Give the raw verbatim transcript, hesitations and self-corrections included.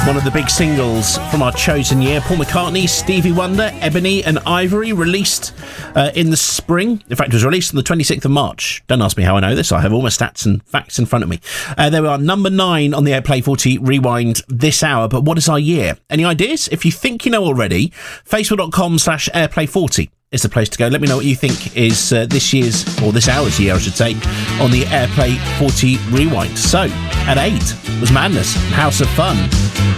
One of the big singles from our chosen year, Paul McCartney, Stevie Wonder, Ebony and Ivory, released uh, in the spring. In fact, it was released on the twenty-sixth of March. Don't ask me how I know this. I have all my stats and facts in front of me. Uh, they were number nine on the Airplay forty Rewind this hour. But what is our year? Any ideas? If you think you know already, facebook.com slash Airplay 40 is the place to go. Let me know what you think is uh, this year's, or this hour's year, I should say, on the Airplay forty Rewind. So, at eight was Madness, House of Fun.